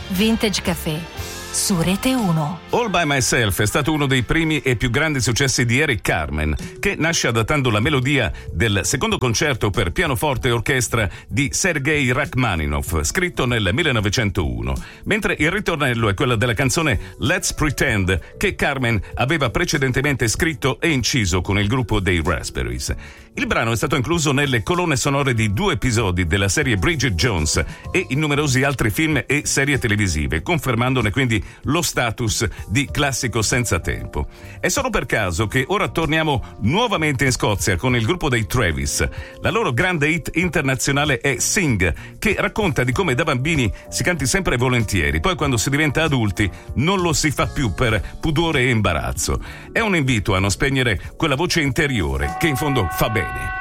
Vintage Café su Rete 1. All by Myself è stato uno dei primi e più grandi successi di Eric Carmen, che nasce adattando la melodia del secondo concerto per pianoforte e orchestra di Sergei Rachmaninov, scritto nel 1901, mentre il ritornello è quello della canzone Let's Pretend, che Carmen aveva precedentemente scritto e inciso con il gruppo dei Raspberries. Il brano è stato incluso nelle colonne sonore di 2 episodi della serie Bridget Jones e in numerosi altri film e serie televisive, confermandone quindi lo status di classico senza tempo. È solo per caso che ora torniamo nuovamente in Scozia con il gruppo dei Travis. La loro grande hit internazionale è Sing, che racconta di come da bambini si canti sempre volentieri, poi quando si diventa adulti non lo si fa più per pudore e imbarazzo. È un invito a non spegnere quella voce interiore che in fondo fa bene.